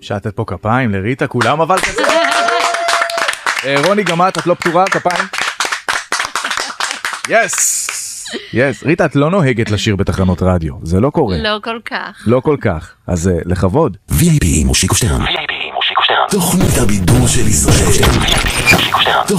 שטת פה כפיים לריטה, כולם אבל כזה. רוני, גם את לא פתורה, כפיים. יס, ריטה, את לא נוהגת לשיר בתחנות רדיו, זה לא קורה. לא כל כך. לא כל כך, אז לכבוד. VIP עם מושיקו שטרן. תוכנית הבידור של ישראל.